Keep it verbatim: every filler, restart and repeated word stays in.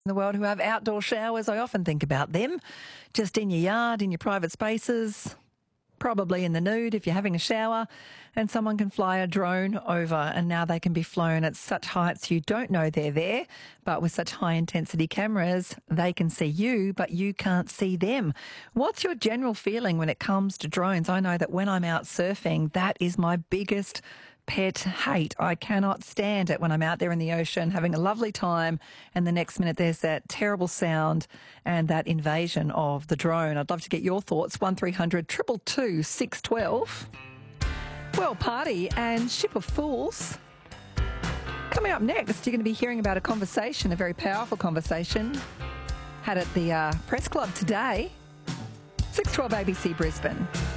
In the world who have outdoor showers, I often think about them, just in your yard, in your private spaces, probably in the nude if you're having a shower, and someone can fly a drone over, and now they can be flown at such heights you don't know they're there, but with such high intensity cameras, they can see you, but you can't see them. What's your general feeling when it comes to drones? I know that when I'm out surfing, that is my biggest pet hate. I cannot stand it when I'm out there in the ocean having a lovely time and the next minute there's that terrible sound and that invasion of the drone. I'd love to get your thoughts. one three hundred two two two six one two. Well, Party and Ship of Fools. Coming up next, you're going to be hearing about a conversation, a very powerful conversation had at the uh, press club today. six twelve A B C Brisbane.